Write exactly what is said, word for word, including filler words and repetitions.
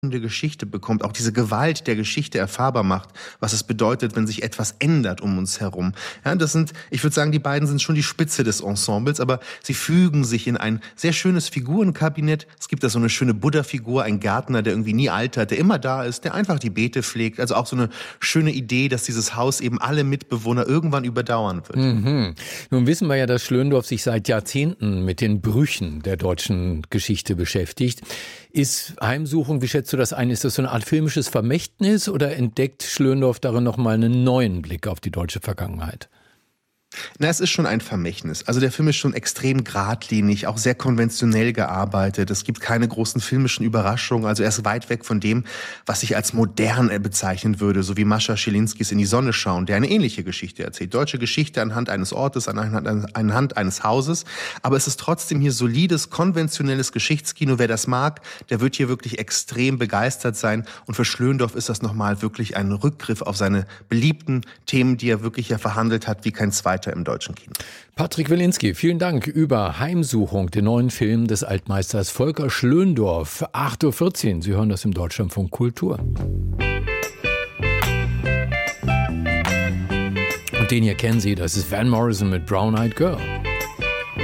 Geschichte bekommt, auch diese Gewalt der Geschichte erfahrbar macht, was es bedeutet, wenn sich etwas ändert um uns herum. Ja, das sind, ich würde sagen, die beiden sind schon die Spitze des Ensembles, aber sie fügen sich in ein sehr schönes Figurenkabinett. Es gibt da so eine schöne Buddha-Figur, ein Gärtner, der irgendwie nie altert, der immer da ist, der einfach die Beete pflegt. Also auch so eine schöne Idee, dass dieses Haus eben alle Mitbewohner irgendwann überdauern wird. Mhm. Nun wissen wir ja, dass Schlöndorff sich seit Jahrzehnten mit den Brüchen der deutschen Geschichte beschäftigt. Ist Heimsuchung, wie schätzt du das ein? Ist das so eine Art filmisches Vermächtnis oder entdeckt Schlöndorff darin nochmal einen neuen Blick auf die deutsche Vergangenheit? Na, es ist schon ein Vermächtnis. Also der Film ist schon extrem geradlinig, auch sehr konventionell gearbeitet. Es gibt keine großen filmischen Überraschungen. Also er ist weit weg von dem, was ich als modern bezeichnen würde, so wie Mascha Schilinskis In die Sonne schauen, der eine ähnliche Geschichte erzählt. Deutsche Geschichte anhand eines Ortes, anhand, anhand eines Hauses. Aber es ist trotzdem hier solides, konventionelles Geschichtskino. Wer das mag, der wird hier wirklich extrem begeistert sein. Und für Schlöndorff ist das nochmal wirklich ein Rückgriff auf seine beliebten Themen, die er wirklich ja verhandelt hat, wie kein zweiter im deutschen Kino. Patrick Wilinski, vielen Dank über Heimsuchung, den neuen Film des Altmeisters Volker Schlöndorff. acht Uhr vierzehn, Sie hören das im Deutschlandfunk Kultur. Und den hier kennen Sie, das ist Van Morrison mit Brown Eyed Girl.